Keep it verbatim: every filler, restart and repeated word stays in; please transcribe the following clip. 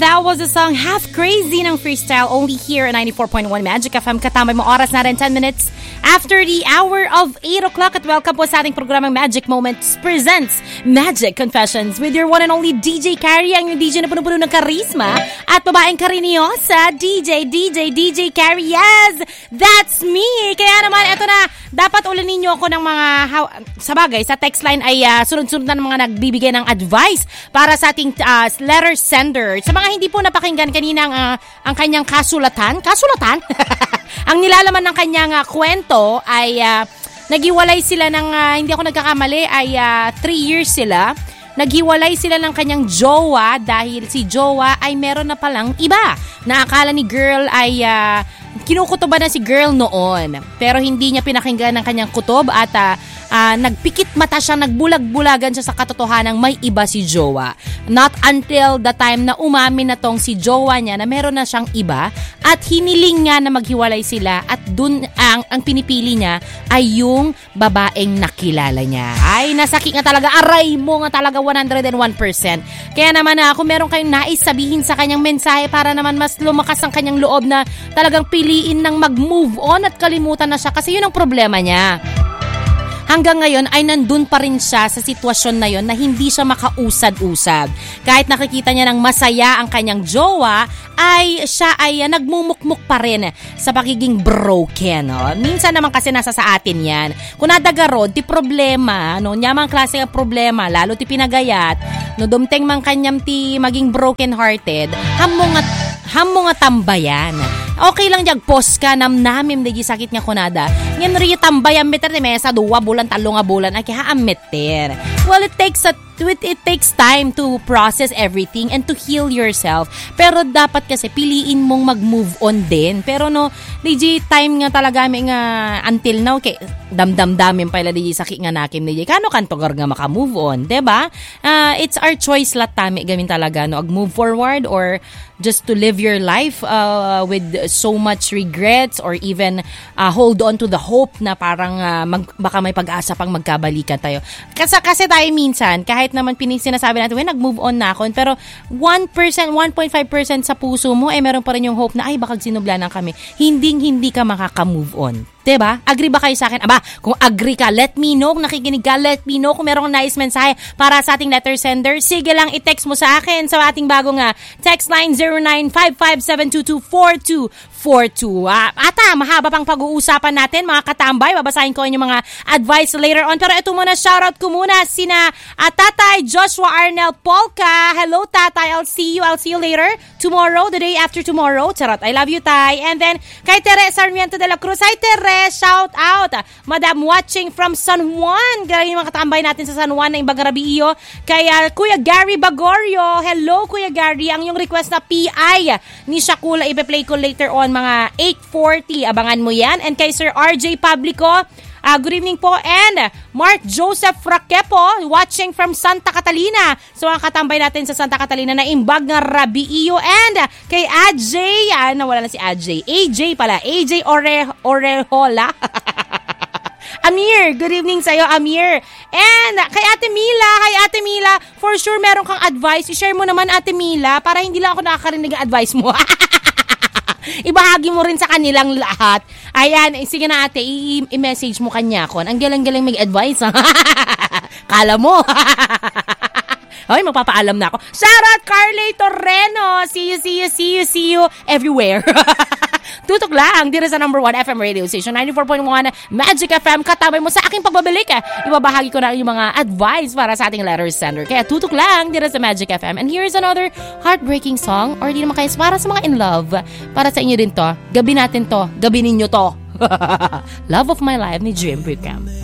that was the song Half Crazy ng Freestyle, only here at ninety-four point one Magic F M. Katambay mo, oras na rin ten minutes after the hour of eight o'clock. At welcome po sa ating programang Magic Moments presents Magic Confessions with your one and only D J Carrie, ang yung D J na puno-puno ng karisma at babaeng karinyosa, D J, D J, D J Carrie. Yes, that's me. Kaya naman, eto na, dapat ulanin niyo ako ng mga, how, sa bagay, sa text line ay uh, sunod-sunod na ng mga nagbibigay ng advice para sa ating uh, letter sender. Sa mga hindi po napakinggan kanina ang, uh, ang kanyang kasulatan, kasulatan? Ang nilalaman ng kanyang uh, kwento ay uh, naghiwalay sila ng, uh, hindi ako nagkakamali, ay uh, three years sila. Naghiwalay sila ng kanyang jowa dahil si jowa ay meron na palang iba. Na akala ni girl ay uh, kinukutoba na si girl noon. Pero hindi niya pinakinggan ng kanyang kutob at uh, uh, nagpikit mata siya, nagbulag-bulagan siya sa katotohanang may iba si jowa. Not until the time na umamin na tong si jowa niya na meron na siyang iba at hiniling nga na maghiwalay sila at dun ang, ang pinipili niya ay yung babaeng nakilala niya. Ay, nasakit nga talaga. Aray mo nga talaga one hundred one percent. Kaya naman na uh, kung meron kayong nais sabihin sa kanyang mensahe para naman mas lumakas ang kanyang loob na talagang piliin ng mag-move on at kalimutan na siya kasi yun ang problema niya. Hanggang ngayon ay nandun pa rin siya sa sitwasyon na yon na hindi siya makausad-usad. Kahit nakikita niya ng masaya ang kanyang jowa, ay siya ay uh, nagmumukmuk pa rin sa pagiging broken. No? Minsan naman kasi nasa sa atin yan. Kung nadagarod, ti problema, no? Nyamang klase ng problema, lalo ti pinagayat, no dumteng mang kanyam ti maging broken-hearted, hamo nga, hamo nga tambayan. Okay lang jag post ka nam namim digi sakit nga kunada. Ngem ri tambayan meter ni mesa duwa bulan talo nga bulan ay ha meter. Well, it takes a it, it takes time to process everything and to heal yourself. Pero dapat kasi piliin mong mag-move on din. Pero no, digi time nga talaga mi nga until now kay damdam-damin pala digi sakit nga nakim digi. Kano kanto gar nga maka-move on, 'di ba? Uh, it's our choice lat tami gamin talaga no, ag-move forward or just to live your life uh, with so much regrets or even uh, hold on to the hope na parang uh, mag, baka may pag-asa pang magkabalikan tayo. Kasi, kasi tayo minsan, kahit naman pinis, sinasabi natin, well, nag-move on na ako, pero one percent, one point five percent sa puso mo, eh meron pa rin yung hope na, ay, baka sinublanan kami. Hinding-hindi ka makaka-move on. Diba? Agree ba kayo sa akin? Aba, kung agree ka, let me know. Kung nakikinig ka, let me know. Kung merong nice mensahe para sa ating letter sender, sige lang, i-text mo sa akin sa ating bagong uh, text line zero nine five five seven two two four two four two. Uh, ata, mahaba pang pag-uusapan natin, mga katambay. Babasahin ko yung mga advice later on. Pero ito muna, shoutout ko muna sina uh, Tatay Joshua Arnel Polka. Hello, Tatay. I'll see you. I'll see you later. Tomorrow, the day after tomorrow. Charot, I love you, Tay. And then, kay Tere Sarmiento de la Cruz. Hi, Tere. Shout out. Madam watching from San Juan. Galing yung mga katambay natin sa San Juan na Imbagarabi iyo. Kay uh, Kuya Gary Bagorio. Hello, Kuya Gary. Ang yung request na P I ni Shakula, ipe-play ko later on mga eight forty. Abangan mo yan. And kay Sir R J Pablico, uh, good evening po. And Mark Joseph Fraquepo, watching from Santa Catalina. So ang katambay natin sa Santa Catalina na Imbagarabi iyo. And kay A J, ah, nawala na si A J. A J pala. A J Ore, Orejola. Amir, good evening sa'yo, Amir. And kay Ate Mila, kay Ate Mila, for sure meron kang advice. I-share mo naman, Ate Mila, para hindi lang ako nakakarinig ang advice mo. Ibahagi mo rin sa kanilang lahat. Ayan, sige na ate, i- i-message mo kanya ko. Ang galang-galang mag-advise. Kala mo. Ay, magpapaalam na ako. Shoutout Carly Torreno. See you, see you, see you, see you everywhere. Tutok lang, dito sa number one F M radio station, ninety-four point one Magic F M. Katabay mo sa aking pagbabalik. Eh. Ibabahagi ko na yung mga advice para sa ating letter sender. Kaya tutok lang, dito sa Magic F M. And here's another heartbreaking song, or di naman kayo, para sa mga in love. Para sa inyo din to. Gabi natin to. Gabi ninyo to. Love of My Life ni Jim Whitcomb.